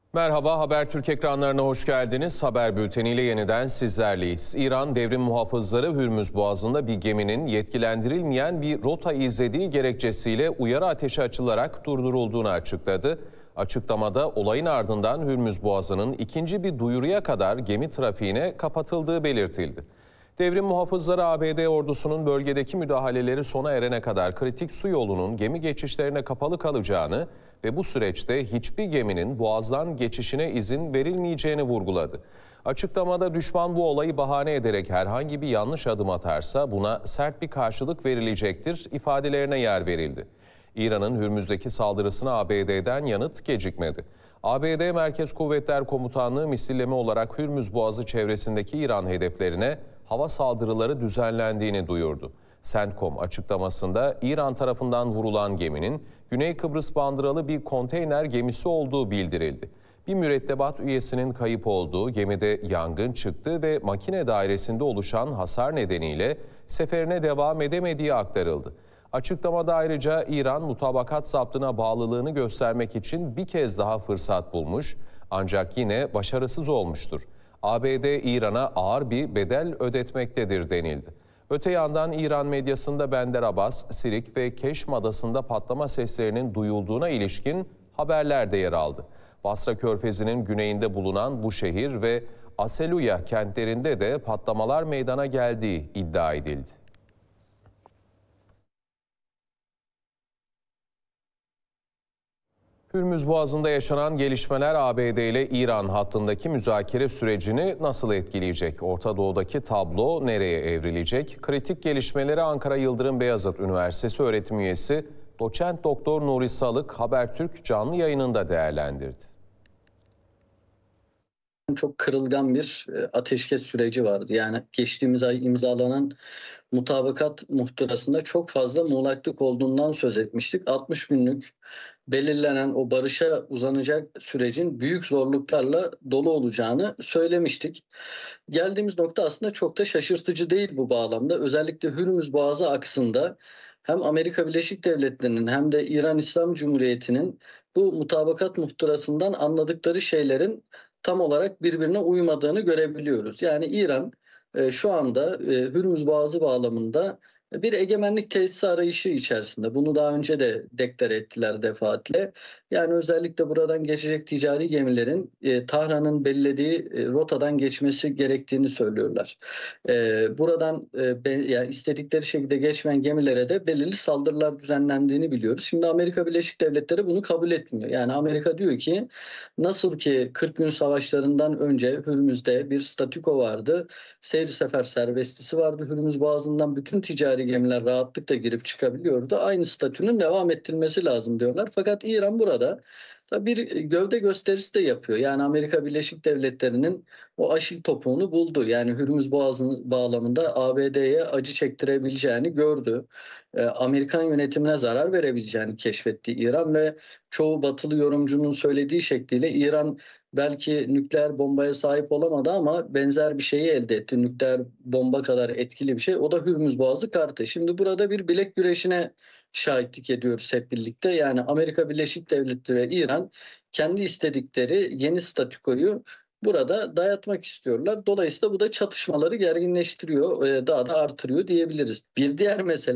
Merhaba, Habertürk ekranlarına hoş geldiniz. Haber bülteniyle yeniden sizlerleyiz. İran devrim muhafızları Hürmüz Boğazı'nda bir geminin yetkilendirilmeyen bir rota izlediği gerekçesiyle uyarı ateşi açılarak durdurulduğunu açıkladı. Açıklamada olayın ardından Hürmüz Boğazı'nın ikinci bir duyuruya kadar gemi trafiğine kapatıldığı belirtildi. Devrim muhafızları ABD ordusunun bölgedeki müdahaleleri sona erene kadar kritik su yolunun gemi geçişlerine kapalı kalacağını ve bu süreçte hiçbir geminin boğazdan geçişine izin verilmeyeceğini vurguladı. Açıklamada düşman bu olayı bahane ederek herhangi bir yanlış adım atarsa buna sert bir karşılık verilecektir ifadelerine yer verildi. İran'ın Hürmüz'deki saldırısına ABD'den yanıt gecikmedi. ABD Merkez Kuvvetler Komutanlığı misilleme olarak Hürmüz Boğazı çevresindeki İran hedeflerine hava saldırıları düzenlendiğini duyurdu. CENTCOM açıklamasında İran tarafından vurulan geminin Güney Kıbrıs bandıralı bir konteyner gemisi olduğu bildirildi. Bir mürettebat üyesinin kayıp olduğu, gemide yangın çıktı ve makine dairesinde oluşan hasar nedeniyle seferine devam edemediği aktarıldı. Açıklamada ayrıca İran mutabakat zaptına bağlılığını göstermek için bir kez daha fırsat bulmuş ancak yine başarısız olmuştur. ABD İran'a ağır bir bedel ödetmektedir denildi. Öte yandan İran medyasında Bender Abbas, Sirik ve Keşm Adası'nda patlama seslerinin duyulduğuna ilişkin haberler de yer aldı. Basra Körfezi'nin güneyinde bulunan bu şehir ve Aseluya kentlerinde de patlamalar meydana geldiği iddia edildi. Hürmüz Boğazı'nda yaşanan gelişmeler ABD ile İran hattındaki müzakere sürecini nasıl etkileyecek? Orta Doğu'daki tablo nereye evrilecek? Kritik gelişmeleri Ankara Yıldırım Beyazıt Üniversitesi öğretim üyesi Doçent Doktor Nuri Salık Habertürk canlı yayınında değerlendirdi. Çok kırılgan bir ateşkes süreci vardı. Yani geçtiğimiz ay imzalanan mutabakat muhtırasında çok fazla muğlaklık olduğundan söz etmiştik. 60 günlük belirlenen o barışa uzanacak sürecin büyük zorluklarla dolu olacağını söylemiştik. Geldiğimiz nokta aslında çok da şaşırtıcı değil bu bağlamda. Özellikle Hürmüz Boğazı aksında hem Amerika Birleşik Devletleri'nin hem de İran İslam Cumhuriyeti'nin bu mutabakat muhtırasından anladıkları şeylerin tam olarak birbirine uymadığını görebiliyoruz. Yani İran şu anda Hürmüz Boğazı bağlamında bir egemenlik tesisi arayışı içerisinde. Bunu daha önce de deklar ettiler defaatle. Yani özellikle buradan geçecek ticari gemilerin Tahran'ın belirlediği rotadan geçmesi gerektiğini söylüyorlar. Buradan yani istedikleri şekilde geçmeyen gemilere de belirli saldırılar düzenlendiğini biliyoruz. Şimdi Amerika Birleşik Devletleri bunu kabul etmiyor. Yani Amerika diyor ki nasıl ki 40 gün savaşlarından önce Hürmüz'de bir statüko vardı. Seyir sefer serbestisi vardı. Hürmüz Boğazı'ndan bütün ticari gemiler rahatlıkla girip çıkabiliyordu. Aynı statünün devam ettirilmesi lazım diyorlar. Fakat İran burada da bir gövde gösterisi de yapıyor. Yani Amerika Birleşik Devletleri'nin o aşil topuğunu buldu. Yani Hürmüz Boğazı bağlamında ABD'ye acı çektirebileceğini gördü. Amerikan yönetimine zarar verebileceğini keşfetti İran ve çoğu batılı yorumcunun söylediği şekliyle İran belki nükleer bombaya sahip olamadı ama benzer bir şeyi elde etti. Nükleer bomba kadar etkili bir şey. O da Hürmüz Boğazı kartı. Şimdi burada bir bilek güreşine şahitlik ediyoruz hep birlikte. Yani Amerika Birleşik Devletleri ve İran kendi istedikleri yeni statükoyu burada dayatmak istiyorlar. Dolayısıyla bu da çatışmaları gerginleştiriyor, daha da artırıyor diyebiliriz. Bir diğer mesele